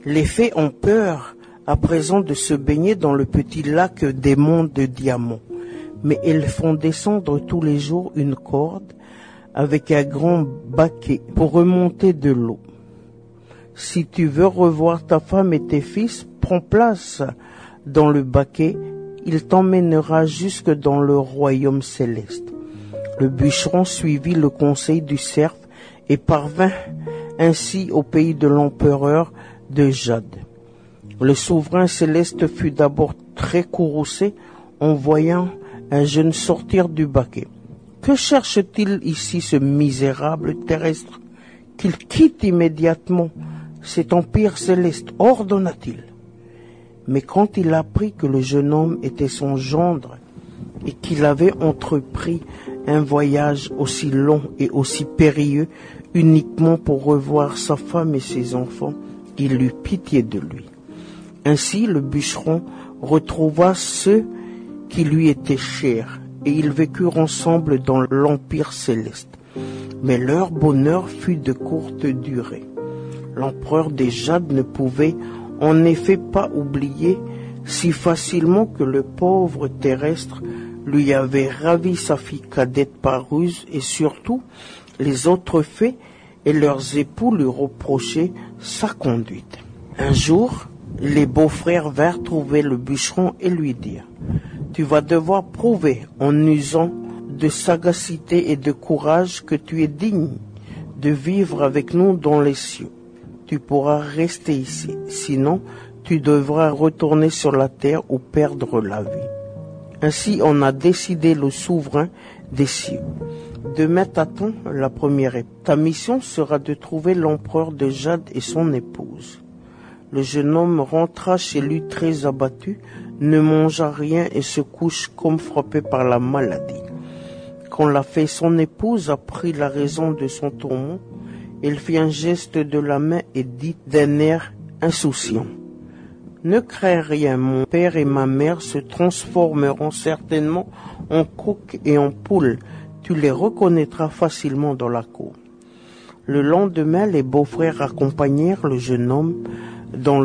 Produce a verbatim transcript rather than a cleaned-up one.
Les fées ont peur à présent de se baigner dans le petit lac des monts de diamants, mais elles font descendre tous les jours une corde avec un grand baquet pour remonter de l'eau. Si tu veux revoir ta femme et tes fils, prends place dans le baquet, il t'emmènera jusque dans le royaume céleste. Le bûcheron suivit le conseil du cerf et parvint ainsi au pays de l'empereur de Jade. Le souverain céleste fut d'abord très courroucé en voyant un jeune sortir du baquet. Que cherche-t-il ici, ce misérable terrestre? Qu'il quitte immédiatement cet empire céleste, ordonna-t-il. Mais quand il apprit que le jeune homme était son gendre et qu'il avait entrepris un voyage aussi long et aussi périlleux uniquement pour revoir sa femme et ses enfants, il eut pitié de lui. Ainsi le bûcheron retrouva ceux qui lui étaient chers et ils vécurent ensemble dans l'empire céleste. Mais leur bonheur fut de courte durée. L'empereur des Jades ne pouvait en effet pas oublier si facilement que le pauvre terrestre lui avait ravi sa fille cadette par ruse, et surtout les autres fées et leurs époux lui reprochaient sa conduite. Un jour, les beaux-frères vinrent trouver le bûcheron et lui dirent: « Tu vas devoir prouver en usant de sagacité et de courage que tu es digne de vivre avec nous dans les cieux. Tu pourras rester ici, sinon tu devras retourner sur la terre ou perdre la vie. » Ainsi en a décidé le souverain des cieux. Demain t'attend la première étape. Ta mission sera de trouver l'empereur de Jade et son épouse. Le jeune homme rentra chez lui très abattu, ne mangea rien et se couche comme frappé par la maladie. Quand la fée, son épouse, apprit la raison de son tourment, elle fit un geste de la main et dit d'un air insouciant: « Ne crains rien, mon père et ma mère se transformeront certainement en coq et en poule. Tu les reconnaîtras facilement dans la cour. » Le lendemain, les beaux-frères accompagnèrent le jeune homme dans